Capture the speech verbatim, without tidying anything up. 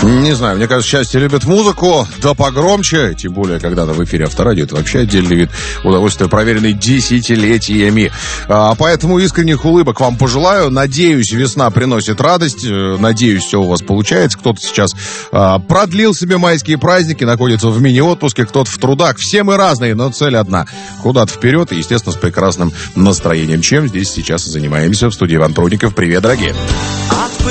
Не знаю, мне кажется, счастье любит музыку, да погромче, тем более, когда она в эфире Авторадио, это вообще отдельный вид удовольствия, проверенный десятилетиями. А, поэтому искренних улыбок вам пожелаю. Надеюсь, весна приносит радость, надеюсь, все у вас получается. Кто-то сейчас а, продлил себе майские праздники, находится в мини-отпуске, кто-то в трудах. Все мы разные, но цель одна. Куда-то вперед и, естественно, с прекрасным настроением. Чем здесь сейчас и занимаемся. В студии Иван Прудников. Привет, дорогие.